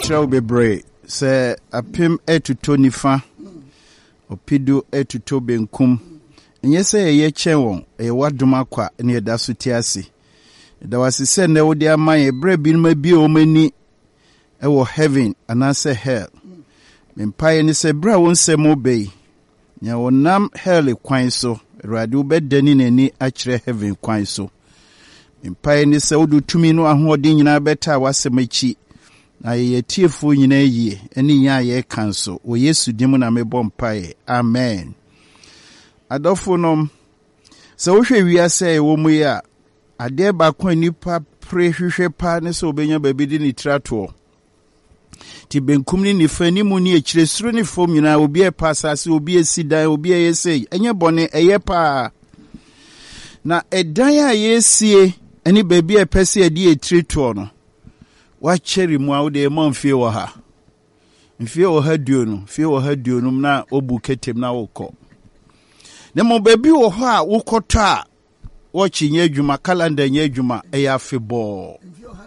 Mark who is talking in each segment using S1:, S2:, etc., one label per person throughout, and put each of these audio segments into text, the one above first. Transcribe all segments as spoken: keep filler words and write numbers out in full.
S1: mekyerɛw bebree sɛ apem etuto nifa opidu etuto benkum enye sɛ yɛ kyɛn wɔn ɛyɛ wadom akwa ne yɛda so te ase da wase sɛ ne wode ama yɛ brɛ bi no ma bi o mani ɛwɔ heaven anaasɛ hell mempae ne sɛ brɛ wo nsɛm obei nya wonam hell kwan so Awurade wobɛdani n'ani akyerɛ heaven kwan so mempae ne sɛ wodo tumi no ahoɔden nyinaa bɛta wasɛm akyi na yɛ tiefo nyinaa yie ɛne nya yɛ kan so wɔ Yesu dim na mebɔ mpae amen. Adɔfo nom sɛ wohwɛ wiase ɛwɔ mu yi a adeɛ baako nipa pre hwehwɛ pa ne sɛ obenya baabi di ne tratoɔ ti benkum ni nifa ni mu ni ekyire suro ne fom nyinaa obi e pa asase obi esi dan obi e yesei enye bɔne ɛyɛ pa na ɛdan a yesie ɛne baabi e pɛse adi etritoɔ no wakyere mu a wode ma mfie wɔ ha mfie wɔ ha duo no mfie wɔ ha duo no na obu ketem na wokɔ ne mo baabi wɔ hɔ a wokɔtɔ a wɔkye nye adwuma calendar nye adwuma ɛyɛ afebɔɔ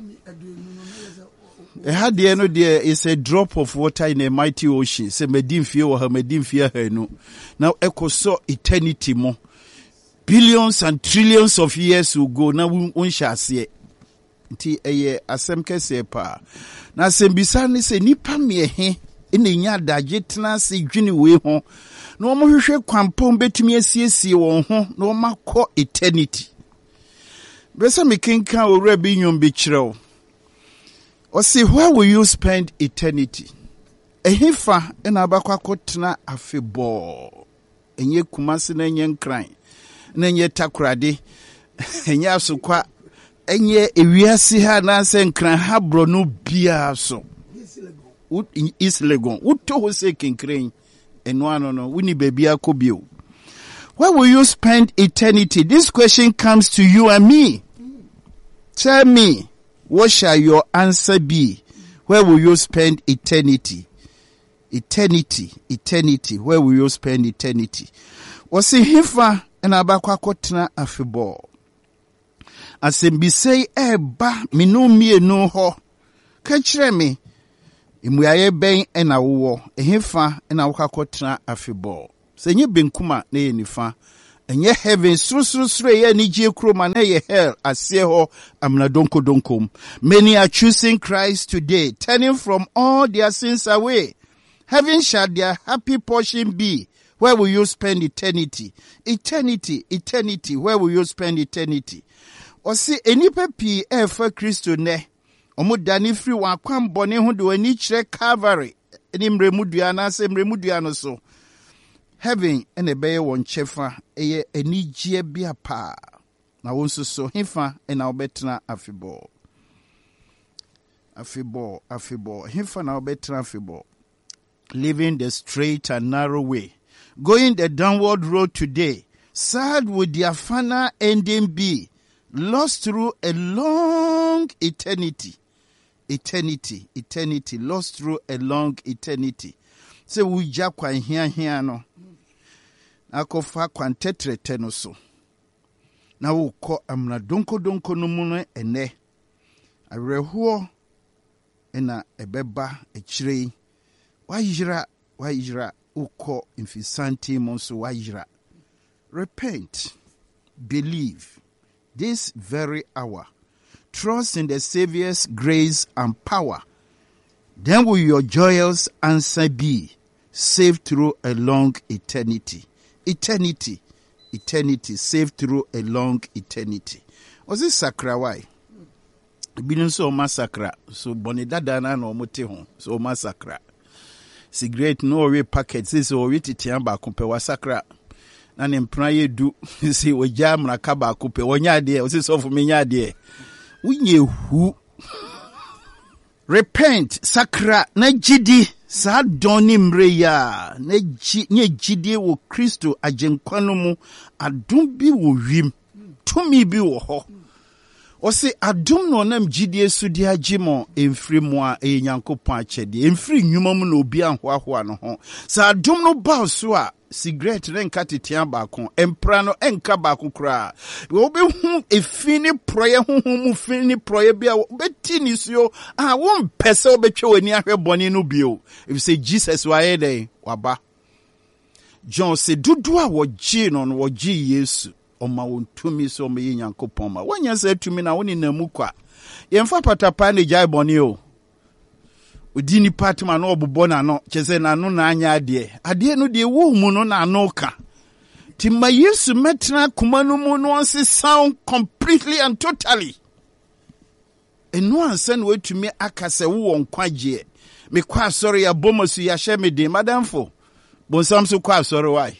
S1: ɛha deɛ no deɛ is a drop of water in a mighty ocean sɛ madi mfie wɔ ha madi mfie ha no na ɛkɔsɔ eternity mo billions and trillions of years will go na wonhyɛ aseɛ nti ɛyɛ asɛm kɛseɛ paa na asɛm bisa ne sɛ nipa mmeɛhe ɛna nya adagye tena ase dwene wei ho na wɔn hwehwɛ kwampɔn betumi asiesie wɔn ho na wɔn akɔ eternity bɛsɛ mekenka owura bi nnwom bi kyerɛw ɔsi where will you spend eternity ɛhefa ɛna abakɔ akɔtena afebɔɔ ɛnyɛ kumase na ɛnyɛ nkran na ɛnyɛ takorade ɛnyɛ asokwa ɛnyɛ ewiase ha na sɛ nkran ha borɔ no bia so is legon woto ho sɛ kenkran ɛno ano no woni baabi akɔ bio. Where will you spend eternity? This question comes to you and me. Tell me, what shall your answer be? Where will you spend eternity? Eternity, eternity. Where will you spend eternity? Wasi hifa ena abakwa kotena afebo. Asembisei eba minu mienu ho. Kachire mi. Imuyaye ben ena uwo. Hifa ena wakakotena afebo. Senye benkuma na ye nifa. Enye heaven suru suru suru ye ni je kroma na ye hell asye ho amna donko donkom. Many are choosing Christ today, turning from all their sins away. Heaven shall their happy portion be. Where will you spend eternity? Eternity, eternity. Where will you spend eternity? Osi enipa pi e fa Kristo ne. Omo dani free wa kwam bone ho de wani kire Calvary. Eni mremudua na se mremudua no so. Heaven ene beye won chefa eye enigye bia pa. Na wonso so hefa ena obetena afebo. Afebo, afebo. Hefa na obetena afebo. Living the straight and narrow way. Going the downward road today. Sad would their final ending be. Lost through a long eternity. Eternity, eternity. Lost through a long eternity. Se wuja kwa hia hia no. Akofa kwa ntetrete no so. Na wuko amna donko donko no mu no ene. Awerɛhoɔ ena ebeba echire. Wayira, wayira uko infisanti monso wayira. Repent, believe this very hour. Trust in the Savior's grace and power. Then will your joyous answer be saved through a long eternity. Eternity, eternity, saved through a long eternity. Was it sakra why? Binu so massacre. So bonidada na no mote ho. So massacre. Cigarette no we packets. This o we titian ba kumpe wa sakra. Na ne mpra ye du. Si o jam na ka ba kumpe. Wonya de. O si so for me nya de. Unye hu. Repent, sakra, na jidi, sa doni mreya, na jidi wo Kristo ajenkwano mu, adum bi wo wim, tumi bi wo ho. Ose adum no nam jidi esudi agimo, emfri mwa e nyankopon achede, emfri nyuma mu na obi anhoahoa no ho. Sa adum no ba so a, cigarette renka tetian baako empra no enka baako kra we obehu efini proye huhu mu fini proye bia obeti ni so ah won pese obetwe wani ahwe boni no bio if say Jesus wa ye dey waba John say dudu a woji no no woji Yesu oma wontumi so me Nyankopon ma wanya say tumi na woni namu kwa yemfa patapa ne jai boni o Udini patma no obubo na no chese na no na anya ade ade no de wo mu no na no ka timma Yesu metna kuma no mu no onse sound completely and totally eno ansa no watumi akase wo nkwaje me kwa sorry ya bomosu ya hye me de madamfo bonsam so kwa sorry why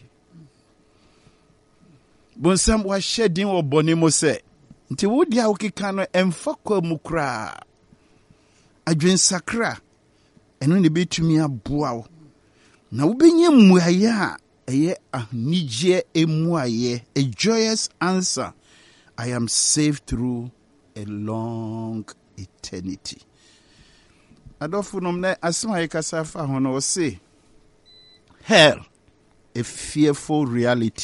S1: bonsam wa hye din wo boni mo se nti wo dia wo keka no emfa kwa mu kra adwen sakra eno ne betumi aboa wo na wo benye muaye a eye ahnije emuaye a joyous answer. I am saved through a long eternity. Adolfo nomne asma yekasa fa hono say hell a fearful reality.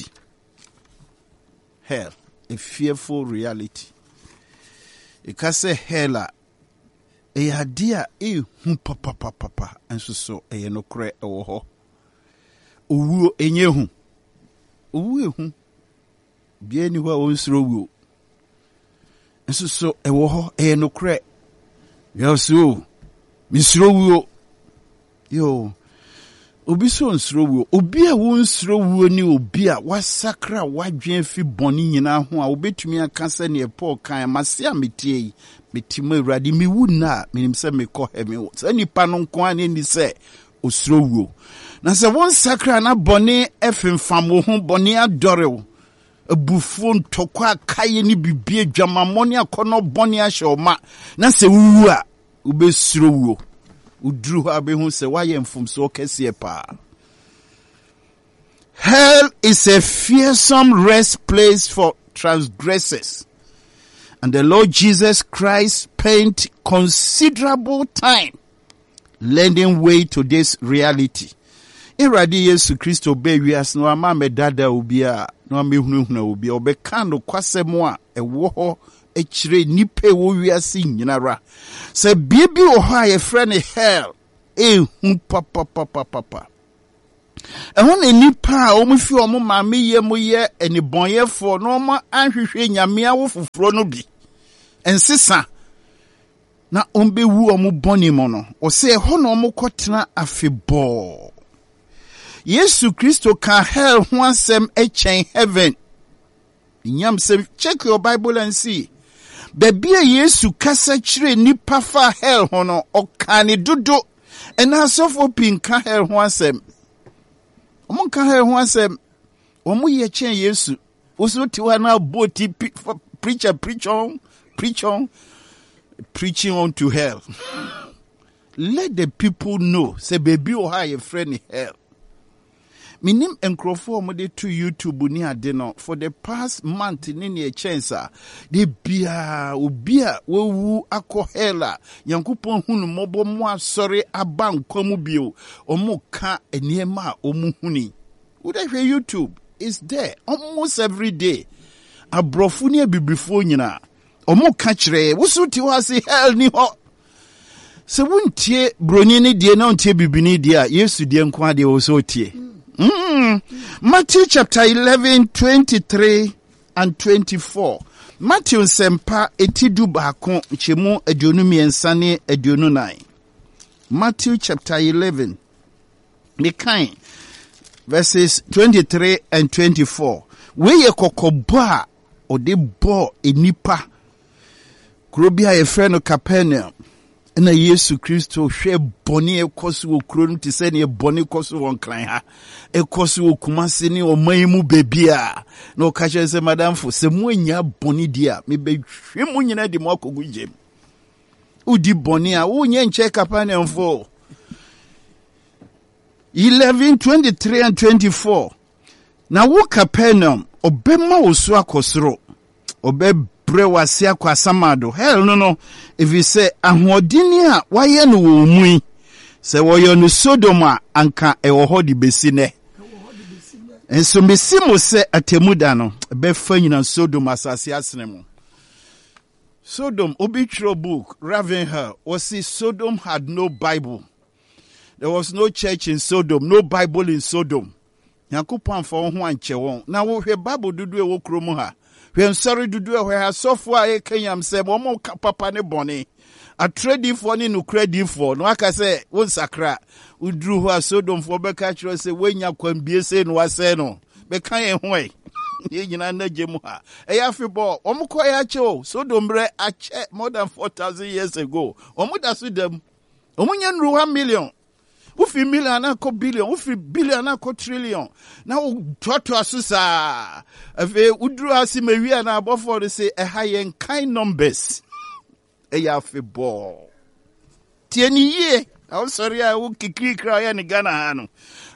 S1: Hell a fearful reality. Ikase hell e adia e hu papa papa papa enso so e no kre e wo ho owu enye hu owu ehu bia ni ho a wonsro wu enso so e wo ho e no kre yo so misro wu yo obi so nsro wu obi a wonsro wu ni obi a wasakra wadwen fi boni nyina ho a obetumi aka se ne Paul kan mase ametie metima urade mi wuna minim se me ko hemi wo se nipa no nko ani ni se osro wuo na se won sakra na boni efemfam wo ho boni adore wo abufuo ntokwa kaye ni bibie dwamamoni akono boni ahye oma na se wuwu a ubesro wuo udru ho abehu se waye mfumso kese pa. Hell is a fearsome rest place for transgressors. And the Lord Jesus Christ spent considerable time lending way to this reality. Iradi Yesu Kristo be wias no ama medada obi a no amehunahuna obi obeka no kwasemo a ewo ho echire nipe wo wiase nyinara. Se biebi o ha ye frɛ ne hell e hu papa papa papa. Ehun enipa a omufi omo maame ye mo ye enibonyefo no ma anhwehwe nyame awo foforo no bi ensesa na ombe wu omo boni mo no o se ho no omo kotena afebo Yesu Kristo ka hell ho asem echen heaven nyam se check your Bible and see baby Yesu kasa kire nipa fa hell ho no o kane dodo ena sofo pinka hell ho asem omo ka hell ho asem omo ye chen Yesu oso tiwa na boti preacher preach on preach on preaching on to hell. Let the people know say baby o ha your friend hell. Minim enkrofo mo de to YouTube ni ade no for the past month ni ne chance de bia obia wowu akọ hella yankopon hunu mobo mo asori aba nkomu bio omo ka eniema omu huni would I YouTube is there almost every day abrofu ni abibifo nyina omo ka kire wosuti ho ase hell ni ho se wuntie broni ni die na untie bibini die a Yesu die nko ade wo so tie. Mm. Matthew chapter eleven, twenty-three and twenty-four. Matthew sempa etidu baako chemu aduonu miensa ne aduonu nine. Matthew chapter eleven. Mekan verses twenty-three and twenty-four. Weye kokoba ode bo enipa. Kurobia ye frɛ no Capernaum. Na Yesu Kristo hwe boni ekoso wo kuro no tise ne boni ekoso won kran ha ekoso wo kumase ne oman mu bebia na o ka kye se madamfo se mu anya boni dia me be hwe mu nyina de mo akogu jem udi boni a wo nya nche Capernaum fo. eleven, twenty-three and twenty-four. Na wo Capernaum obema wo so akosoro obe brewasi akwa samado hell no no if you say ahodini a waye no wo mu se wo yo no Sodoma anka e wo ho di besine And so Messimo se atemudano befanyina Sodom asase asene. Sodom obituary book Ravenhill was see Sodom had no Bible. There was no church in Sodom, no Bible in Sodom. Yankopon for ho anche won. Na wo hwe Bible dudu e wo kromo ha. Hwe nsori dudu e hwe ha sofo a ekanyam se mo papa ne bone. A trading for ni no credit for. No aka say won sakra. Udru ho a Sodom for be ka kiro se wenya kwambie se no wase no. Be kan ye ho e. Ye nyina na gemu ha. E ya fibo omo ko ya che o. Sodom bre ache more than four thousand years ago. Omo da su dem. Omo nya nru one million. Ufi million ako billion, ufi billion ako trillion. Now toto asusa. Efe udru asi mewi na abofo de say e high kind numbers. E ya fe ball. Tieni ye. I'm sorry I will kikri kra ya ni Ghana hanu.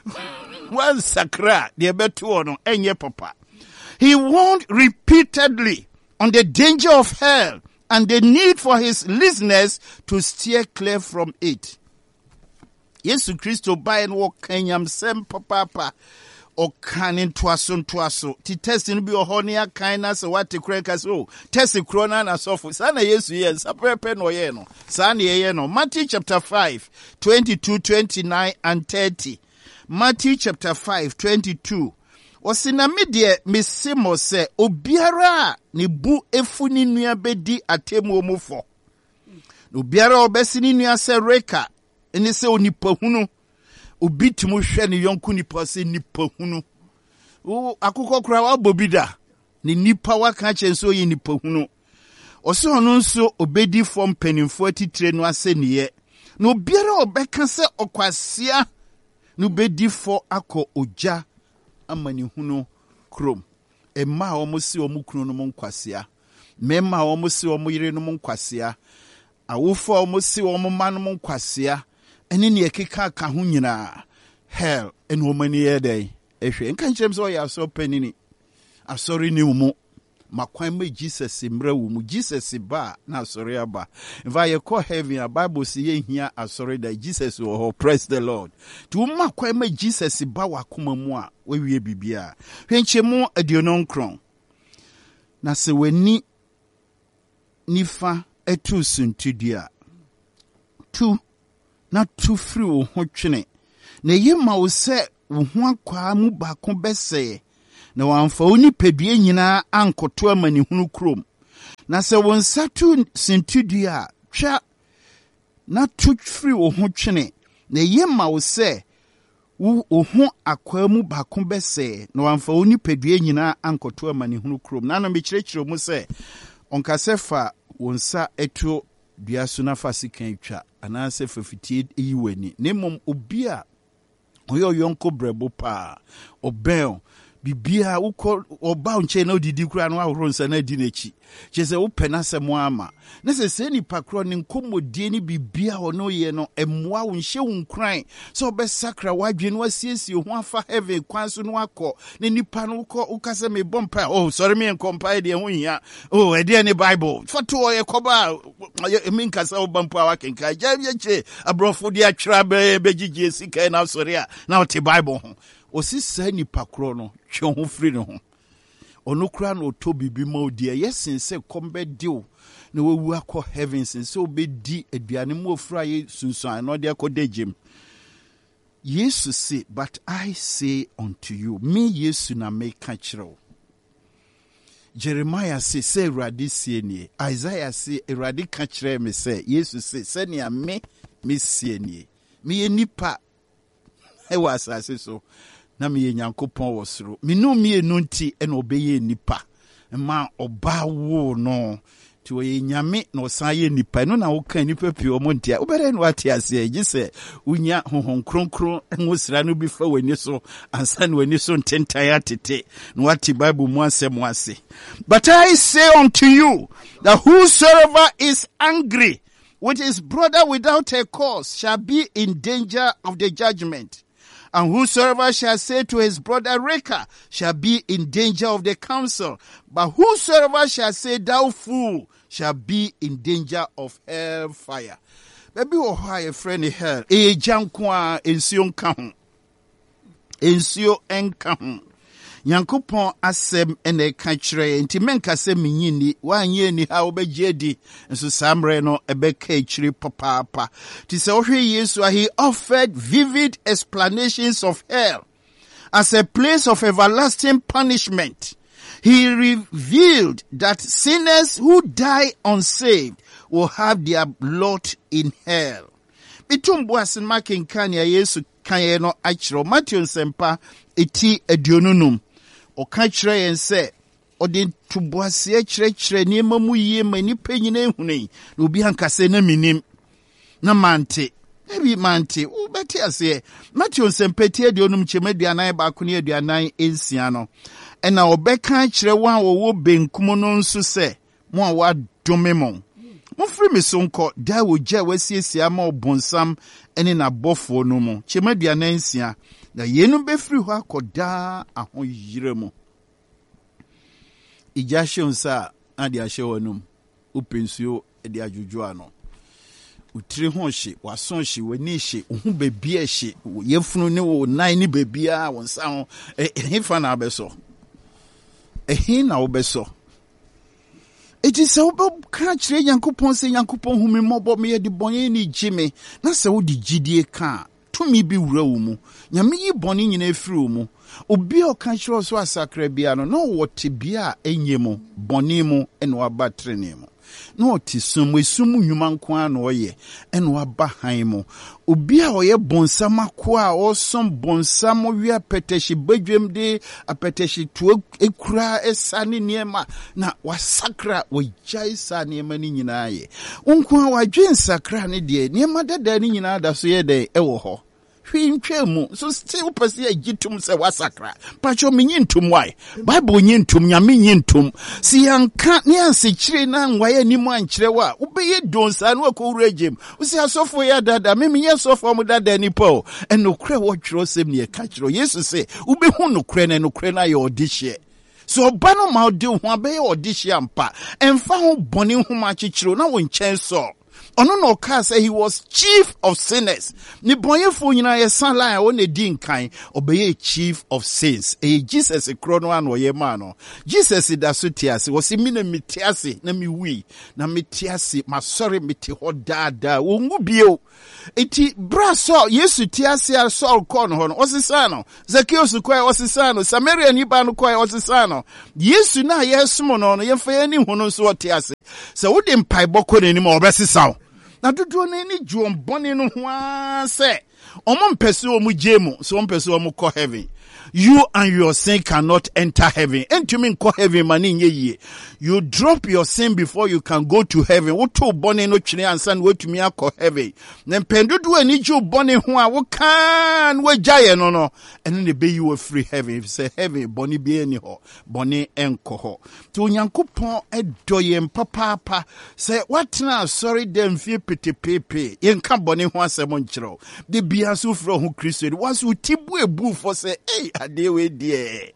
S1: One sakra de betu ono enye papa. He warned repeatedly on the danger of hell and the need for his listeners to steer clear from it. Yesu Kristo by and walk kenyam sem papa or canin twasun twaso. Ti testing be a honia kindness or what to crack us oh. Test the crona and so for Sana Yesu yes, a prepen or yeno. Sani yeno. Matthew chapter five, twenty-two, twenty-nine, and thirty. Matthew chapter five, twenty-two. Osina midye misimo se obiara ni bu efuni nua bedi atemu omufo. Obiara obesi ni nua se reka. Ene se onipa hunu obi timu hwe ne yonku nipa se nipa hunu o akukọ kura wa bobida ne nipa wa ka chenso ye nipa hunu ose ono nso obedi form penimfo atitire no ase niye na obiara obeka se okwasia no bedi fo akọ oja amani hunu krom emma omo si omo kunu no monkwasea memma omo si omo yire no monkwasea awofo omo si omo man no monkwasea ene ne ekeka ka ho nyina hell en womani yede ehwe nka nkyem so ya so panini asori ni umu makwan ma Jesus mra wo mu Jesus ba na asori aba if I call heaven a Bible say ye hia asori da Jesus wo ho praise the Lord tu makwan ma Jesus ba wakoma mu a wawie bibia hwe nkyemu aduono nkron na se wani nifa etu suntudia tu na tu free wo ho twene na yema wo se wo ho akwa mu ba ko bese na wamfa oni pedue nyina ankoto amani hunu krom na se wo nsatu sintudua twa na tu free wo ho twene na yema wo se wo ho akwa mu ba ko bese na wamfa oni pedue nyina ankoto amani hunu krom na na me kirekire mu se onkasefa wo nsa eto dua so na fasikan twa anase fifiti eyiweni nemom obi a oyo yonko brebo pa obel bibia uko oba unche na odidi kura no ahoro nsa na di nechi chese wo pena semo ama na se se ni pakro ni nkomodie ni bibia ono ye no emwa wo nhye wo nkran so obesakra wadwe no asiesie ho afa heaven kwan so no akọ ne nipa no uko ukase me bompa oh sorry me compile de ho hia oh e de ni Bible foto ye koba me nkasa wo bompa wa kenka jabye che abrofo de atwra be begigye sika na sorry a na o te Bible ho osisa ni pakro no twe ho free no ho ono kura no to bibi ma odi yesin se kombe dio na wewu akọ heavens se obedi aduane mu ofura ye sunsun no de akodegem Jesus say but I say unto you me Yesu na me ka kire Jeremiah say say Awurade sie nie Isaiah say Awurade ka kire me say Jesus say se ne me me sie nie me nipa e wa asase so na me Nyankopon wo soro me no me enu nti e na obeye nipa ma oba wo no ti wo nyame na osan ye nipa no na wo kan nipa pio mo ntia wo bere no ate ase agi se unya honhon kronkron ngosira no bi fa wani so ansa na wani so ntentan atete no ati Bible mu asem ase but I say unto you that whosoever is angry with his brother without a cause shall be in danger of the judgment. And whosoever shall say to his brother Reka shall be in danger of the council. But whosoever shall say thou fool shall be in danger of hell fire. Baby o high friend hell. E jankwa ensio nka ho. Ensio enka ho. Nyankopon asem ene ka kyerɛ nti menka sɛ menyini wanye ni ha obegye di nso samre no ebeka kyiri papa ti sɛ ohwe Yesu he offered vivid explanations of hell as a place of everlasting punishment. He revealed that sinners who die unsaved will have their lot in hell. Itumbu asin makinkani ya Yesu kanye no achiro Matthew nsempa eti edionunum o ka kyerɛ yɛn sɛ ɔde tubuase kyerɛ kyerɛ nneɛma mu yie ma nipa nyina ehunu na obi ankasa na minim na mante ebi mante wo beti ase Matthew nsempa eti edionum kyema aduanan ba ko ne aduanan ensia no ɛna ɔbɛka kyerɛ wɔn a wɔwɔ benkum no nso sɛ mo a wadome mo mo firi me so nkɔ da wo gya wasiesia ma ɔbonsam ɛne n'abɔfo no mu kyema aduanan ensia na yenu befiri hɔ akɔda ahoyire mu igya hyonsa ade ahye wonum upensuo ede adwudwo ano utire ho hye wason hye wani hye ohu bebi a hye yefunu ne wo nan ne bebi a wonsa ho ehefa na abeso ehin na obeso eti se obka kire Nyankopɔn se Nyankopɔn hu me mɔbɔ me de bɔne ni gime na se wo di gidie ka tumi bi wura wo mu nyame yi bɔne nyina efiri wo mu obi o ka kire so asakra bia no no wote bia enye mu bɔne mu ene waba trene mu no ti sum esum nnwuma nko a no ye ene waba han mu obi a oye bonsam akoa o som bonsam wi apeteshi badwem de apeteshi to ekura esane niema na wasakra wajai sa niema ni nyina ye nko a wadwen sakra ne de niema dada ni nyina da so ye de ewo ho hwintwemu so still pese agitum se wasakra pacho menyintum why bible nyintum nyame nyintum si yanka ne ansekire na nwaye ni mu ankyere wa ubeye donsa na akowuragem usi asofo ya dada me menye sofo mu dada ni po enokre wo twiro sem ne ka kyiro yesu se ubehu nokre na nokre na ye odihye so oba no ma odi ho abeye odihye ampa emfa ho bone ho ma kyekiro na wo nkyɛn so ono no ka say he was chief of sinners ni bonyefo nyina ye san line o ne di nkan obeye chief of sins e Jesus krono an oye ma no Jesus da so tiase wo se mi na mitiase na mi wi na mitiase ma sorry miti ho dada wo ngu bio eti braso Yesu tiase al Saul kon ho no osisano Zacchaeus koy osisano Samaria ni ba no koy osisano Yesu na yesumo no no yemfa yani hu no so tiase se wo de mpai boko ni ma obesisaw na dodo na ni juom bone no ho ase omo mpese omu jemu so mpese omu ko heaven you and your sin cannot enter heaven entumi nko heaven mani nye yie you drop your sin before you can go to heaven wo to bone no twene ansa na wetumi akọ heaven na mpendodo ani ju bone ho a wo kan wo gyaye no no ene ne be you free heaven if say heaven bone bi ani ho bone enko ho to Nyankopɔn edoye mpapapa say watna sorry dem fie petepepe yenka bone ho asem nkyerɛw de bia so fro ho Kristo was utibu ebu for say eh ade we die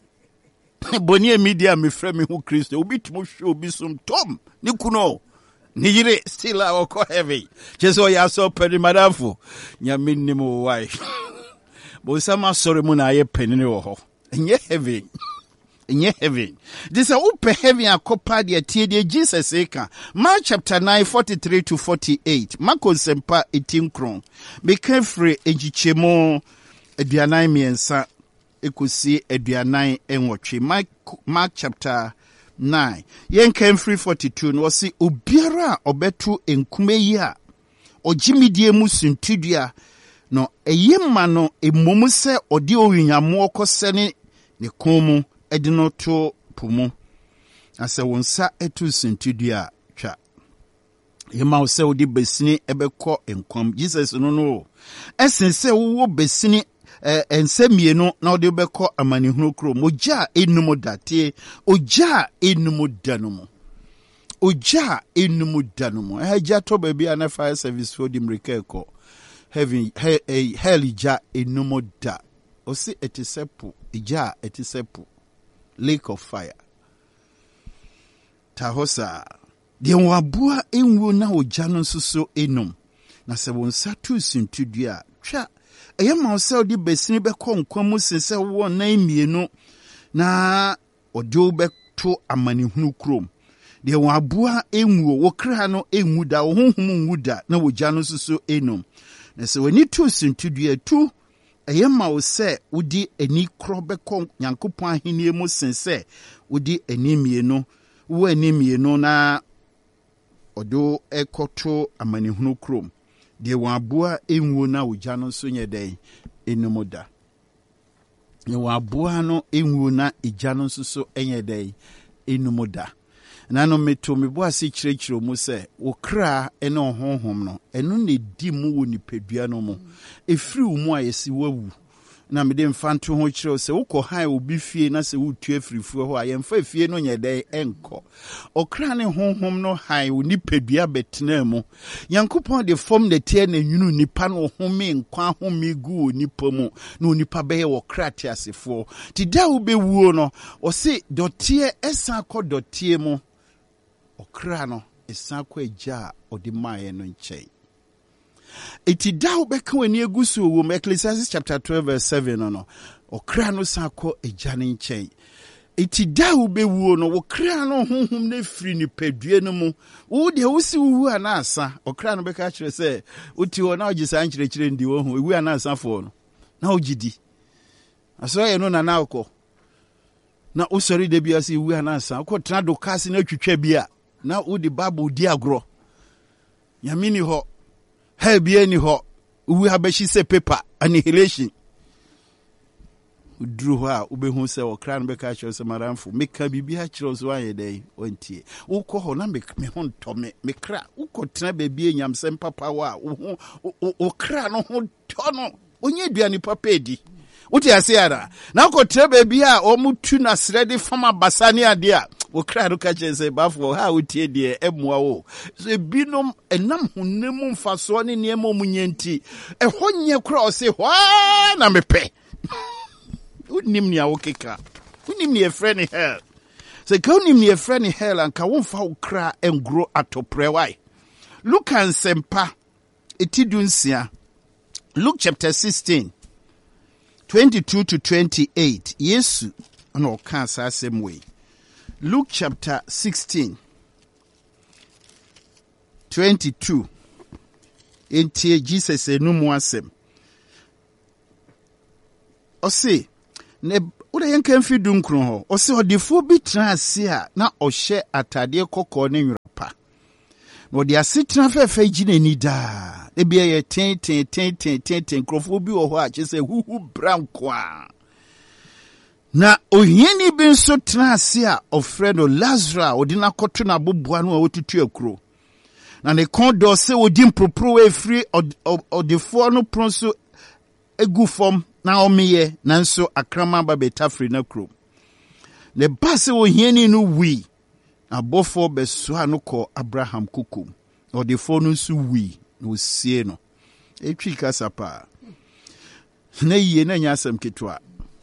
S1: boni media me frɛ me ho Kristo obi tumo hwe obi som tom ni kuno ni yire still a ko heavy jeso ya so pedi madamfo nyame nim why bo sama sorry mu na ye penini wo ho enye heavy enye heavy this a upe heavy akopa de tie de Jesus eka Mark chapter nine forty-three to forty-eight Mark sempa eighteen kron be carefree ejichemo aduanan miensa ekusi aduanan enwotwe Mark, Mark chapter nine yen came free forty-two no si obiara obetu enkume yi a ogimidie mu suntudua no eyema no emomu se ode owinyamo okosene ne komu edino to pumu ase wonsa etu suntudua twa yema wo se odi besini ebekọ enkom Jesus no no esense wo besini ensemienu na odi beko amanihunu kro moja enumu date oja enumu danumu oja enumu danumu eja to baby ana fire service for dimrikeko heaven hell ja enumu da osi etisepu ija etisepu lake of fire tahosa de wabua enwo na oja no suso enum na se wonsa tu sintudua twa eyema osel di besini be ko nkwamu sese wo nan mienu na odio beto amanehunu krom de won aboa enwuo wo kra no enwu da wo honhom nwu da na wogya no soso enum na se wani tu sintudua tu eyema wo se wodi ani kro bekọ Nyankopon ahenie mu sense wodi ani mienu wo ani mienu na odo ekoto amanehunu krom de won aboa enwuo na wogya no so nye den enum da ne won aboa no enwuo na egya no soso enye den enum da nano meto mebo ase kirekiro mu se wo kra ene honhom no eno ne di mu wo nipadua no mu efiri wo mu ayesi wawu na mede mfanto ho kire se wo ko han obi fie na se wo tu afirifuo ho ayemfa fie no nyede enko okra ne honhom no han wo nipadua betena mu Yankopon de form de tie na nwunu nipa no home nkwa home gu nipa mu na nipa beye wo kra te asefo ti da wo be wuo no o se dotie esa kọ dotie mu okra no esa kọ eja odi maye no nchei eti da obeka wani egusu wo Ecclesiastes chapter twelve verse seven no no okra no sa kọ eja ne nchei eti da obewuo no wo kra no honhom na firi ni padue no mu wo de wo si wu anasa okra no beka kire se oti wo na ogisa nkire kire ndi wo hu ewu anasa fo no na ogidi aso ye no na na akọ na usori de bia si wu anasa akọ tena do kasi na twetwa bia na wo de bible di agro yamini ho ha bia ni ho wu habashi se paper annihilation udru ho a ubehu se okra no beka kire se maramfo meka bibia kire so aye dai ontie ukọ ho na me ho ntome mekra ukọ tena bebie nyamsem papa wa wo okra no ho tono onye duani papa edi uti asiara na ko trebe bia o mutu na sredi fama basani ade a wo kra do ka chese bafo ha utie de emua wo so binom enam honnem mfaso ne ne ema munyanti e honye kra o se hwa na mepe unim ni awokeka unim ni e friend hell so ka unim ni e friend hell anka wo mfa wo kra engro atopre wai look and sempa etidunsia Luke chapter sixteen twenty-two to twenty-eight. Yesu no can say same way. Luke chapter sixteen twenty-two. Enti Jesus enum asem. O say ne uda yenka mfi dunkron ho. O say odefo bi transe a na ohye atade kokko ne nwrapa. No dia sitna fefe gine ni da. E bia ye ten ten ten ten ten ten krofo bi wo ho a che se huhu branko a. Na ohieni bi nso transe a ofredo Lazarus odina koto na boboa no a wotutu akuro. Na ne kondo se odi mpropro e free odefo no pronso egu fom na omeye na nso akrama ba betafri na kuro. Le base ohieni no wi abofo beso anoko Abraham kukum odefo no nso wi no sie no etwi kasapa na yie na nyasam ketwa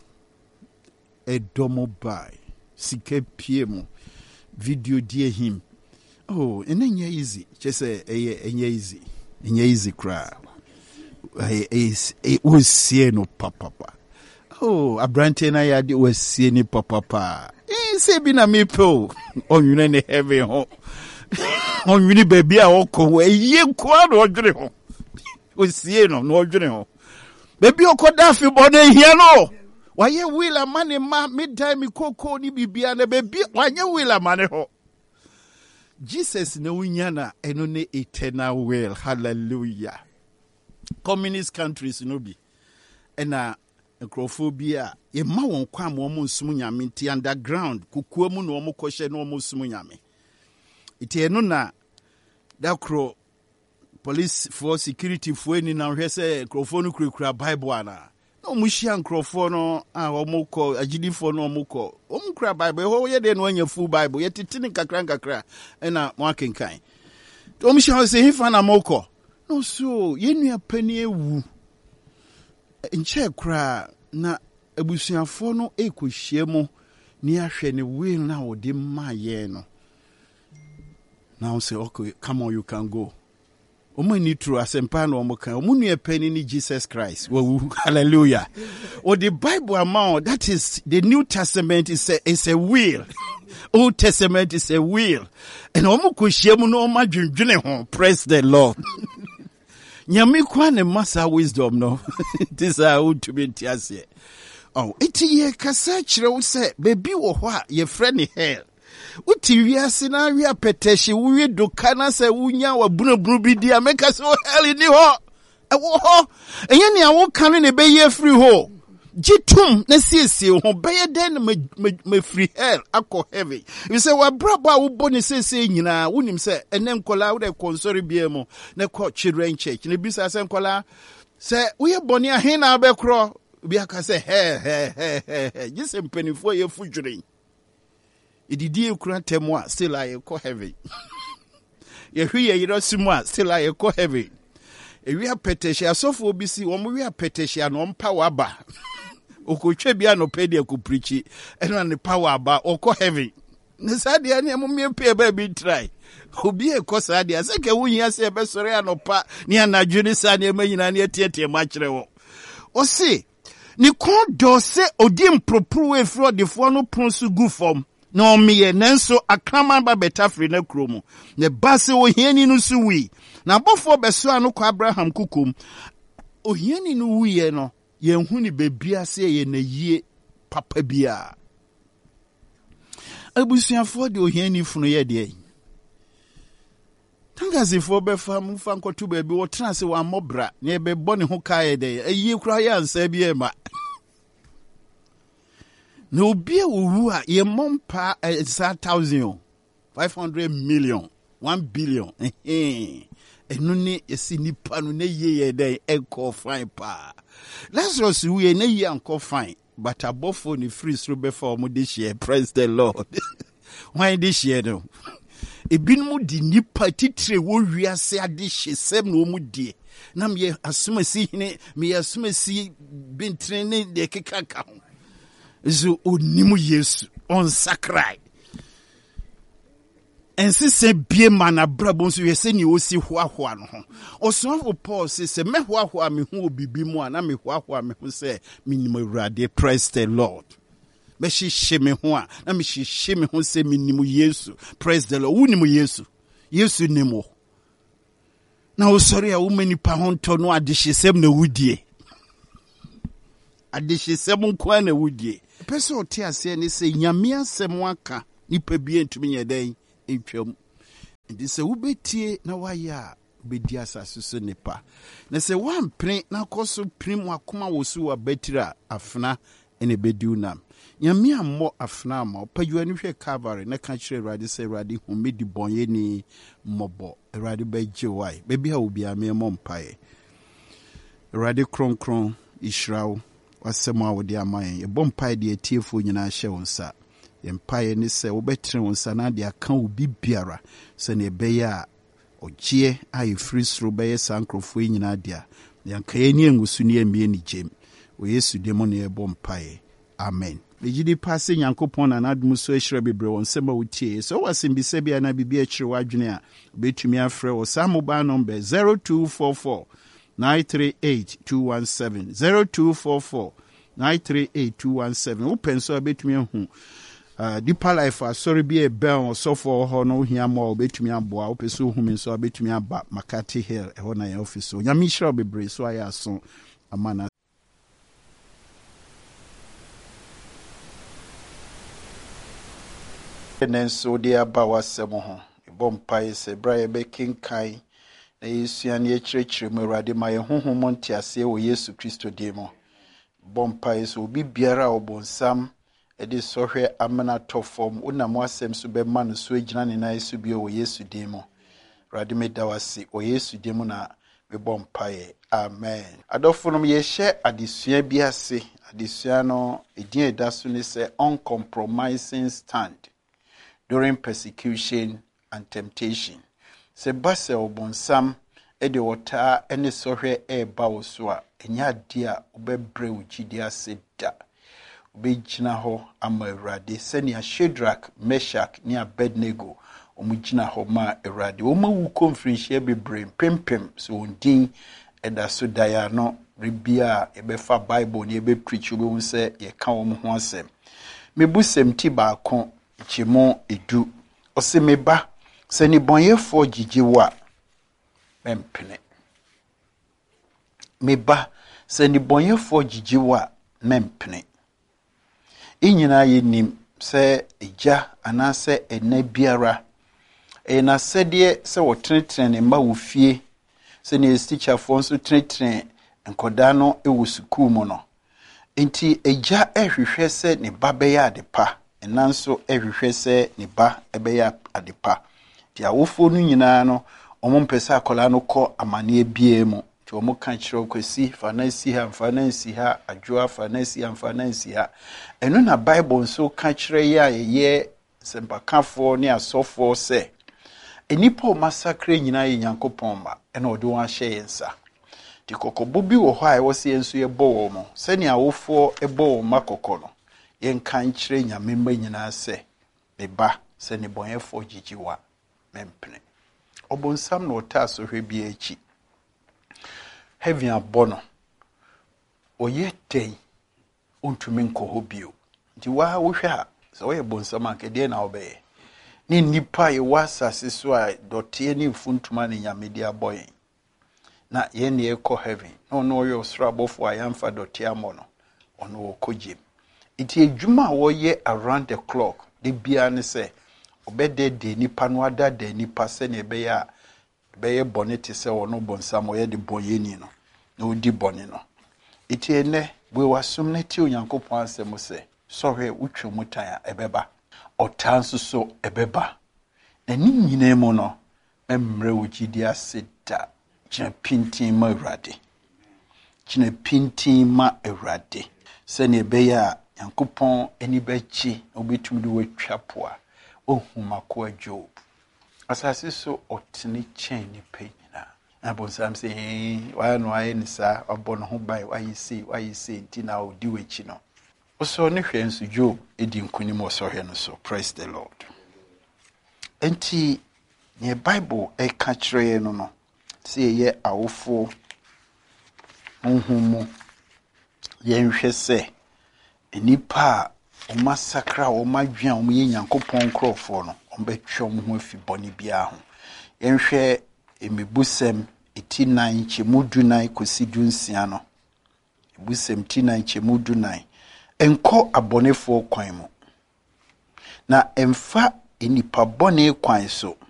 S1: edomo bai sike pie mu video die him oh enenya easy chese eye enye easy enye easy kra eh eh wosie no papa oh abrante na ya de wosie ni papa eh se bi na mepo onwune ne heavy ho onwini baby a okọ eye kwa no odwere ho wosie no no odwere ho baby okoda fi bode hia no waye wila mane ma midtime koko ni bibia na baby wanye wila mane ho Jesus na wunyana eno ne eternal will hallelujah communist countries no bi ena nkrofobia ye ma won kwa mo mo nsum nyame ti underground kukuo mu no mo kohye no mo nsum nyame iti eno na dakro police for security for ni na hwe se nkrofo no kurakura bible ana no mo hia nkrofo no a mo ko agidifo no mo ko o mo kura bible ho ye de no anya full bible ye titini kakra kakra ena mo akenkan to mo hia se hifa na mo ko no so ye nua pani ewu nche kura na abusuafo no ekohie mu ni ahwe ne will na wode maye no now say okay come on you can go Omo ni true asempa na omo kan. Omo nu penny ni Jesus Christ. Hallelujah. Or the Bible amount, that is the New Testament is a is a will. Old Testament is a will. And omo ko shiemu no ma dwendwene ho. Praise the Lord. Nyame kwa ne masa wisdom no. This is how to be tiase. Oh, iti ye kasa kire wo se bebi wo ho a ye frɛ ne hell. Uti wiase na wia peteshi wuye dokana se wunya wa bunabunu bi dia meka se o hell ni ho. E wo ho. Enye ne awo kan ne be ye free ho. Jitum na siesie ho be ye den me me free hell akọ heaven. You say wa brabo a wo boni siesie nyina wonim se ene nkola wo de konsori bia mu na ko children church ne bisa se nkola se wo ye boni a he na be kro bia ka se he he he he jise mpanifo ye fudwuren. Ididi ekura temwa still I call heaven. Ye hwi ye yiro simwa still I call heaven. E wi apetehia asofo obi si wo mo wi apetehia no mpa waba. Okotwe bia no pedi ku preachi eno ne power aba o call heaven. Ne sadia ne mo me pe ba bi try. Obi e ko sadia se ke wunya se be sore anopa ne anadwo ne sadia manyina ne tietie ma kire wo. O si ni kon do se odi mpropro e fro de fo no pronsu gu form. No me nanso akraman ba betafri na kromu ne base ohiani no su wi na bofo beso anu kwa Abraham kukum ohiani no wiye no ye hu ni bebia se ye na yie papa bia abusuafo de ohiani funu ye de tangazifo be fam fa nkotu ba bi wo trance wa mobra ne be bone ho kae de ayi kura ya ansa bi e ma. No be a ye mompa is a thousand, five hundred million, one billion. Eh, no ne esi nipa no ne ye ye dey enko fine pa. Lazarus we ne ye enko fine, but abofo ni free through before mo this year. Praise the Lord. Why this year no? Ebinmu di nipa titre wo wiase ade hyesem no mu die. Na me asumasi hine me asumasi bintre ne de kekaka ho. Zo onimu Yesu on sakrai ensi se bie mana brabo nso yese ni osi hoahoa no ho osofo Paul se se me hoahoa me ho obibi mu ana me hoahoa me ho se minimo Awurade. Praise the Lord. Me hihye me ho a na me hihye me ho se minimo Yesu. Praise the Lord. Wunimu Yesu Yesu nimo na osori a wo manipa ho nto no adehyesem na wudie adehyesem nko na wudie. Person tia ni se nyame asem aka nipa bi entumi yeden entwam. Ndi se wubetie na waya bedi asase so nipa. Na se wan pren na koso prim akoma wosu wa betira afna ene bediu nam. Nyame ammo afna ama pajuani hwe Calvary na ka kire Awurade se Awurade humedi bonye ni mobo. Awurade beje wai. Bebi ha obi ame mo mpae. Awurade kron kron israel wasema wodi amayen ye bompae de atiefo nyina hye wonsa ye mpae ni se wobetre wonsa na de aka obi biara se ne beye a ogie ayi free through beye sankrofo nyina dia ya nkaye ni engusu ni emie ni jem o Yesu demo ne bompae. Amen. Legidi passe Nyankopon na nadum so ehire bebre wonsema wotie so wasimbise bia na bibia chire wadwene a betumi afre wo samoba number zero two four four nine three eight two one seven zero two four four nine three eight two one seven. Open so betumi hu uh Deeper Life sorry be a bell so for ho no hia mo betumi aboa opeso hu mi so betumi aba Makati Hill e ho na ya office so nyame hira bebre so aya so amana nenso de aba wasem ho bompai se braye be kinkai na Yesu an ye kyerɛkyerɛ mu Awurade ma ye honhom ntiase wo Yesu Kristo dim mo bompai so obi biara obonsam e de sohwe amena tofom unam wasem so be ma no so agina ne na Yesu bi wo Yesu dim mo Awurade me da wase wo Yesu dim na me bompai. Amen. Adofonom ye hye adesua bi ase adesua no edin eda so ne se uncompromising stand during persecution and temptation. Se base obonsam e de wota ene sohwe e ba wo so a enya dia obebre wo gidi ase da obegina ho ama Awurade senia Shadrach, Meshach ne Abednego omugina ho ma Awurade wo ma wu konfrinhia bebrem pempem so ondin eda so daya no ribia ebefa Bible ne ebe preach obo se ye ka wo ho asem mebusem ti ba ko chimo edu ose meba se ni bonyefo gigiwa mempene meba se ni bonyefo gigiwa mempene inyina yenim se eja anase ena biara e na sede se wo tretre ma wo fie se ne teacher fo nso tretre enkoda no e wo sukuu mu no enti eja ehwehwe se ne ba be ya adepa enanso ehwehwe se ne ba ebe ya adepa ti awofo no nyina no omo mpesa akola no kɔ amane ebie mu ti omo kan kyerɛ kwesi fanasi ha fanasi ha adwoa fanasi ha fanasi ha eno na Bible nso ka kyerɛ ya ye sempakafo ne asofo se enipo masakre nyina ye Nyankopɔn ma ena ode won ahye yensa ti kokobo bi wo hɔ a wo se yenso ye bɔ wo mo se ne awofo e bɔ wo makokɔ no yen kan kyerɛ nyame mma nyina se beba se ne bonyefo gigiwa mempene obonsam no ota so hwe bi achi heaven abono oye ten ontumi nkɔ hɔ bio nti wa wo hwe a se wo ye bonsam ankede na obeye ni nipa ye wasase so a dotie ni mfuntuma ne nyamedi aboyen na ye ne ekɔ heaven no no yo srabofo ayamfa dotie amono ono okogem iti edwuma wo ye around the clock de bia ne se obede de nipa no ada de nipa se ne be ya be ye bonete se ono bonsam wo ye de boyeni no na odi bone no iti ene we wasum ne ti Onyankopɔn asem se sorry utwe mutan a ebeba otanso so ebeba na ni nyina mu no memre wo gidi aseda kina pintin ma Awurade kina pintin ma Awurade se ne be ya Nyankopɔn eni bechi obetum de watwa poa ohumako Job asase so otene chen ni penina abonsam se why no aye ni sa obono ho bai why say why say ntina odi wechi no oso ne hwe nso Job edi nkunim oso hwe no so praise the Lord enti ne Bible e ka kire no no se ye awofo honhumu ye nhwe se enipa o masakra o madwan o ye Nyankopɔn krofo no o betwe mo ho afi bone bia ho yenhwe emibusem eti nine chemudu nine kosi dunsia no ebusem ti nine chemudu nine enko abonefo kwan mu na emfa enipa bone kwan so